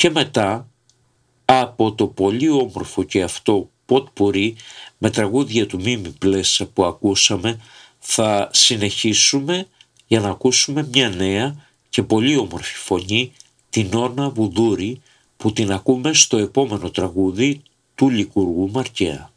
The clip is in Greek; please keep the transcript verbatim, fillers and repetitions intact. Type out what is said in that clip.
Και μετά από το πολύ όμορφο και αυτό ποτπουρί με τραγούδια του Μίμη Πλέσσα που ακούσαμε, θα συνεχίσουμε για να ακούσουμε μια νέα και πολύ όμορφη φωνή, την Ώνα Βουδούρη, που την ακούμε στο επόμενο τραγούδι του Λικουργού Μαρκαία.